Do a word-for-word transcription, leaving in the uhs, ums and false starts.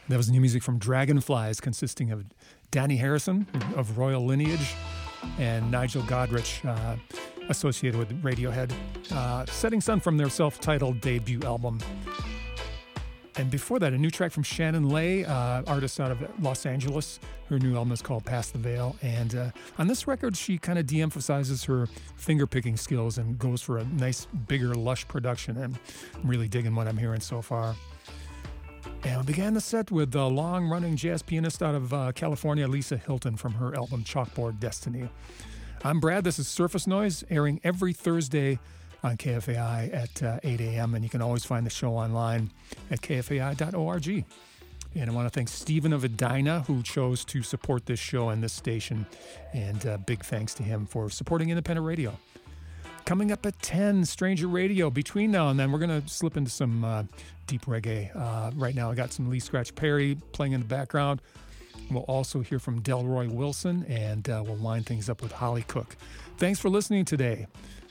That was new music from Dragonflies, consisting of Danny Harrison of royal lineage and Nigel Godrich, uh, associated with Radiohead. Uh, Setting Sun from their self-titled debut album. And before that, a new track from Shannon Lay, uh, artist out of Los Angeles. Her new album is called Past the Veil. And uh, on this record, she kind of de-emphasizes her finger-picking skills and goes for a nice, bigger, lush production. And I'm really digging what I'm hearing so far. And we began the set with the long-running jazz pianist out of uh, California, Lisa Hilton, from her album Chalkboard Destiny. I'm Brad. This is Surface Noise, airing every Thursday on K F A I at uh, eight a.m. And you can always find the show online at k f a i dot org. And I want to thank Stephen of Edina, who chose to support this show and this station. And uh, big thanks to him for supporting independent radio. Coming up at ten, Stranger Radio. Between now and then, we're going to slip into some uh, deep reggae. Uh, right now, I got some Lee Scratch Perry playing in the background. We'll also hear from Delroy Wilson, and uh, we'll line things up with Holly Cook. Thanks for listening today.